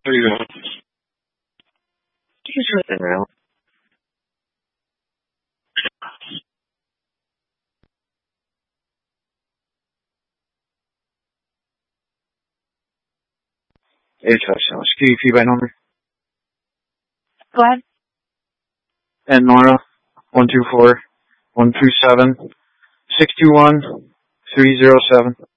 There you go. He's with the room. Hey, touchdown. Just give you feedback number. Go ahead. And Nora, 124-127-621-307.